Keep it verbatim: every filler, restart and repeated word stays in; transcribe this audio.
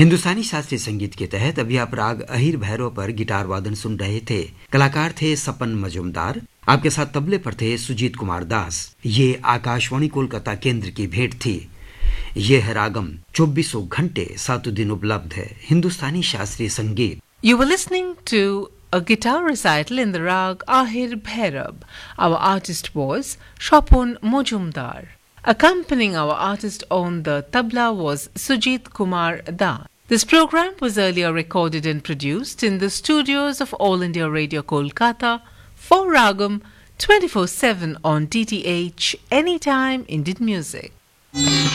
हिंदुस्तानी शास्त्रीय संगीत के तहत अभी आप राग अहिर भैरव पर गिटार वादन सुन रहे थे। कलाकार थे सपन मजूमदार, आपके साथ तबले पर थे सुजीत कुमार दास। ये आकाशवाणी कोलकाता केंद्र की भेंट थी। ये है रागम, चौबीसों घंटे सातों दिन उपलब्ध है हिंदुस्तानी शास्त्रीय संगीत। You were listening to a guitar recital in the rag Ahir Bhairab. Our artist was Shapun Mojumdar. Accompanying our artist on the tabla was Sujit Kumar Das. This program was earlier recorded and produced in the studios of All India Radio Kolkata for Ragam twenty-four seven on D T H Anytime Indian Music.